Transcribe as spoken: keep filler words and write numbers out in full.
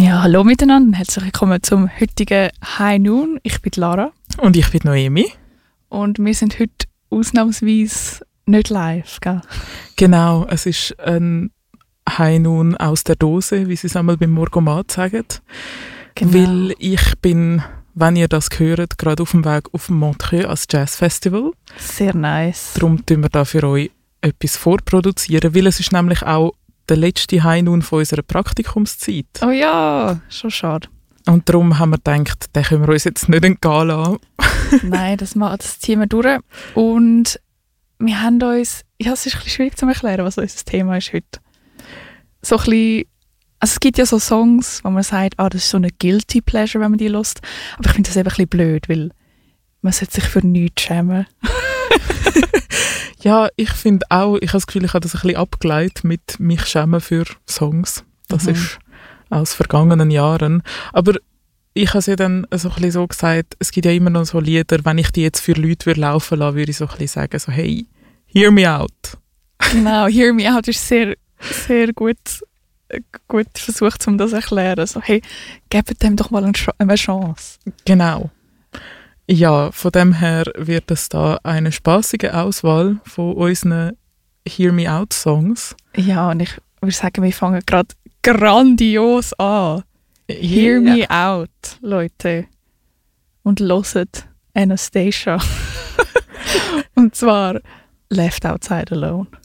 Ja, hallo miteinander und herzlich willkommen zum heutigen High Noon. Ich bin Lara. Und ich bin Noemi. Und wir sind heute ausnahmsweise nicht live, gell? Genau, es ist ein High Noon aus der Dose, wie sie es einmal beim Morgomat sagen. Genau. Weil ich bin, wenn ihr das hört, gerade auf dem Weg auf dem Montreux als Jazzfestival. Sehr nice. Darum tun wir da für euch etwas vorproduzieren, weil es ist nämlich auch der letzte High Noon von unserer Praktikumszeit. Oh ja, schon schade. Und darum haben wir gedacht, den können wir uns jetzt nicht entgehen lassen. Nein, das, ma- das ziehen wir durch. Und wir haben uns, ja, es ist ein bisschen schwierig zu erklären, was unser Thema ist heute. So ein bisschen, also es gibt ja so Songs, wo man sagt, ah, das ist so eine Guilty Pleasure, wenn man die hört. Aber ich finde das eben ein bisschen blöd, weil man sollte sich für nichts schämen. Ja, ich finde auch, ich habe das Gefühl, ich habe das ein bisschen abgeleitet mit mich schämen für Songs. Das Mhm. ist aus vergangenen Jahren. Aber ich habe es ja dann so ein bisschen so gesagt, es gibt ja immer noch so Lieder, wenn ich die jetzt für Leute würde laufen lassen, würde ich so ein bisschen sagen, so hey, hear me out. Genau, Hear Me Out ist sehr, sehr gut, äh, gut versucht, um das zu erklären. So, hey, gebt dem doch mal eine Ch- eine Chance. Genau. Ja, von dem her wird es da eine spaßige Auswahl von unseren Hear Me Out Songs. Ja, und ich würde sagen, wir fangen gerade grandios an. Hear Me Out, Leute. Und hört Anastasia. Und zwar Left Outside Alone.